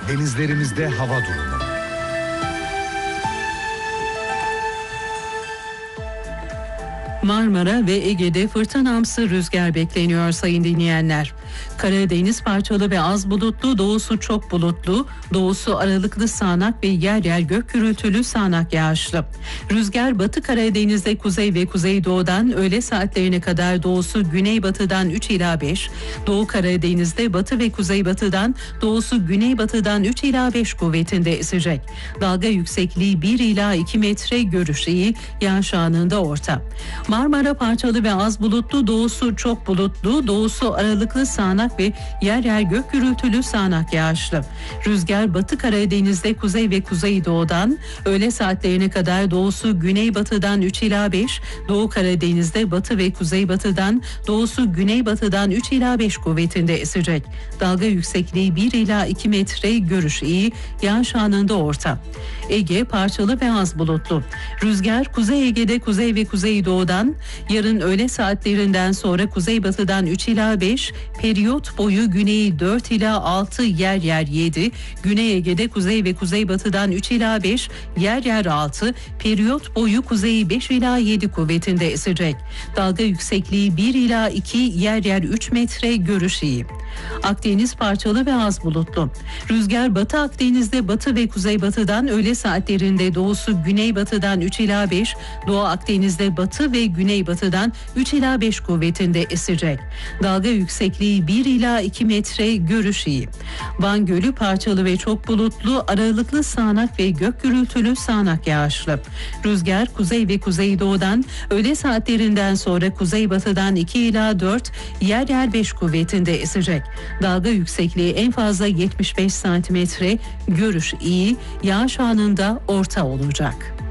Denizlerimizde hava durumu. Marmara ve Ege'de fırtınamsı rüzgar bekleniyor sayın dinleyenler. Karadeniz parçalı ve az bulutlu, doğusu çok bulutlu, doğusu aralıklı sağanak ve yer yer gök gürültülü sağanak yağışlı. Rüzgar Batı Karadeniz'de kuzey ve kuzeydoğudan öğle saatlerine kadar doğusu güneybatıdan 3 ila 5, Doğu Karadeniz'de batı ve kuzeybatıdan doğusu güneybatıdan 3 ila 5 kuvvetinde esecek. Dalga yüksekliği 1 ila 2 metre, görüş iyi, yağış anında orta. Marmara parçalı ve az bulutlu, doğusu çok bulutlu, doğusu aralıklı sağanak ve yer yer gök gürültülü sağanak yağışlı. Rüzgar Batı Karadeniz'de kuzey ve kuzeydoğudan öğle saatlerine kadar doğusu güneybatıdan 3 ila 5, Doğu Karadeniz'de batı ve kuzeybatıdan doğusu güneybatıdan 3 ila 5 kuvvetinde esecek. Dalga yüksekliği 1 ila 2 metre, görüş iyi, yağış anında orta. Ege parçalı ve az bulutlu. Rüzgar Kuzey Ege'de kuzey ve kuzeydoğudan yarın öğle saatlerinden sonra kuzeybatıdan 3 ila 5, periyot boyu güneyi 4 ila 6, yer yer 7, Güney Ege'de kuzey ve kuzeybatıdan 3 ila 5, yer yer 6, periyot boyu kuzeyi 5 ila 7 kuvvetinde esecek. Dalga yüksekliği 1 ila 2, yer yer 3 metre, görüş iyi. Akdeniz parçalı ve az bulutlu. Rüzgar Batı Akdeniz'de batı ve kuzeybatıdan öğle saatlerinde doğusu güneybatıdan 3 ila 5, Doğu Akdeniz'de batı ve güneybatıdan 3 ila 5 kuvvetinde esecek. Dalga yüksekliği 1 ila 2 metre, görüş iyi. Van Gölü parçalı ve çok bulutlu, aralıklı sağanak ve gök gürültülü sağanak yağışlı. Rüzgar kuzey ve kuzeydoğudan öğle saatlerinden sonra kuzeybatıdan 2 ila 4, yer yer 5 kuvvetinde esecek. Dalga yüksekliği en fazla 75 santimetre, görüş iyi, yağış anında orta olacak.